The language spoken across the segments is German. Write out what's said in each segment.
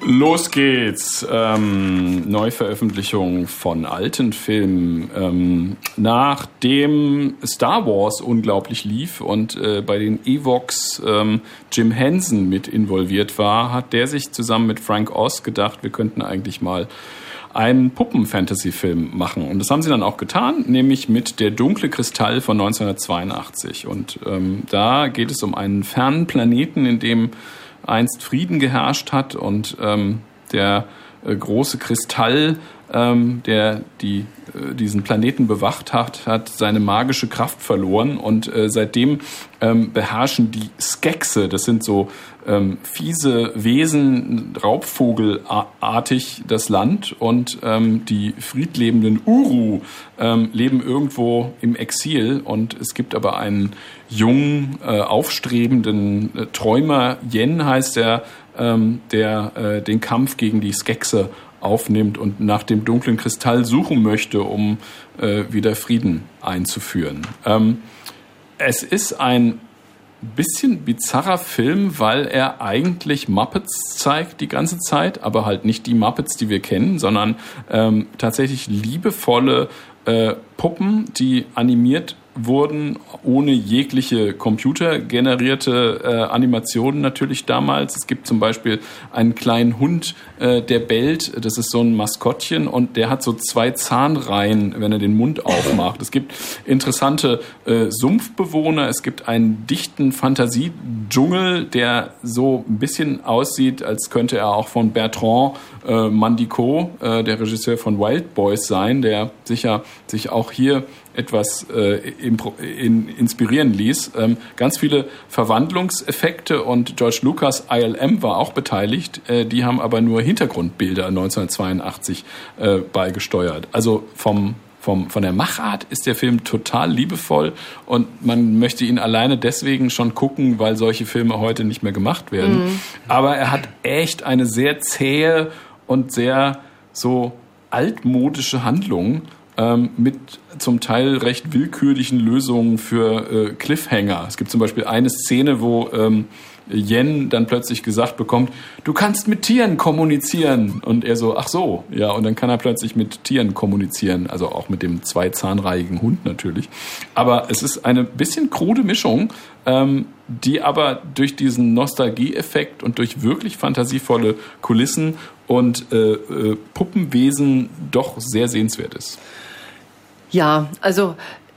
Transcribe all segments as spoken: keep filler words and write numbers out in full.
Los geht's. Ähm, Neuveröffentlichung von alten Filmen. Ähm, nachdem Star Wars unglaublich lief und äh, bei den Ewoks ähm, Jim Henson mit involviert war, hat der sich zusammen mit Frank Oz gedacht, wir könnten eigentlich mal einen Puppen-Fantasy-Film machen. Und das haben sie dann auch getan, nämlich mit Der dunkle Kristall von neunzehnhundertzweiundachtzig. Und ähm, da geht es um einen fernen Planeten, in dem einst Frieden geherrscht hat und ähm, der äh, große Kristall, ähm, der die, äh, diesen Planeten bewacht hat, hat seine magische Kraft verloren und äh, seitdem ähm, beherrschen die Skexe, das sind so ähm, fiese Wesen, raubvogelartig das Land und ähm, die friedlebenden Uru ähm, leben irgendwo im Exil und es gibt aber einen jungen, äh, aufstrebenden äh, Träumer, Yen heißt er, ähm, der äh, den Kampf gegen die Skexe aufnimmt und nach dem dunklen Kristall suchen möchte, um äh, wieder Frieden einzuführen. Ähm, es ist ein bisschen bizarrer Film, weil er eigentlich Muppets zeigt die ganze Zeit, aber halt nicht die Muppets, die wir kennen, sondern ähm, tatsächlich liebevolle äh, Puppen, die animiert wurden, ohne jegliche computergenerierte äh, Animationen natürlich damals. Es gibt zum Beispiel einen kleinen Hund, äh, der bellt, das ist so ein Maskottchen und der hat so zwei Zahnreihen, wenn er den Mund aufmacht. Es gibt interessante äh, Sumpfbewohner, es gibt einen dichten Fantasiedschungel, der so ein bisschen aussieht, als könnte er auch von Bertrand äh, Mandico, äh, der Regisseur von Wild Boys sein, der sicher sich auch hier etwas äh, impro- in, inspirieren ließ. Ähm, ganz viele Verwandlungseffekte und George Lucas I L M war auch beteiligt. Äh, die haben aber nur Hintergrundbilder neunzehnhundertzweiundachtzig äh, beigesteuert. Also vom, vom, von der Machart ist der Film total liebevoll und man möchte ihn alleine deswegen schon gucken, weil solche Filme heute nicht mehr gemacht werden. Mhm. Aber er hat echt eine sehr zähe und sehr so altmodische Handlung mit zum Teil recht willkürlichen Lösungen für äh, Cliffhanger. Es gibt zum Beispiel eine Szene, wo ähm, Yen dann plötzlich gesagt bekommt, du kannst mit Tieren kommunizieren. Und er so, ach so, ja, und dann kann er plötzlich mit Tieren kommunizieren, also auch mit dem zweizahnreihigen Hund natürlich. Aber es ist eine bisschen krude Mischung, ähm, die aber durch diesen Nostalgieeffekt und durch wirklich fantasievolle Kulissen und äh, äh, Puppenwesen doch sehr sehenswert ist. Ja, also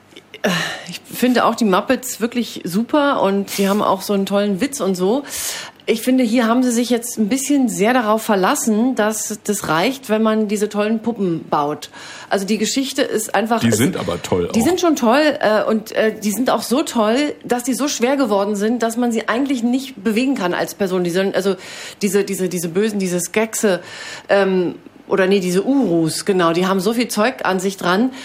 ich finde auch die Muppets wirklich super und sie haben auch so einen tollen Witz und so. Ich finde, hier haben sie sich jetzt ein bisschen sehr darauf verlassen, dass das reicht, wenn man diese tollen Puppen baut. Also die Geschichte ist einfach... Die sind aber toll auch. Die sind schon toll äh, und äh, die sind auch so toll, dass die so schwer geworden sind, dass man sie eigentlich nicht bewegen kann als Person. Die sind, also diese, diese, diese Bösen, diese Skexe, ähm, oder nee, diese Urus, genau, die haben so viel Zeug an sich dran,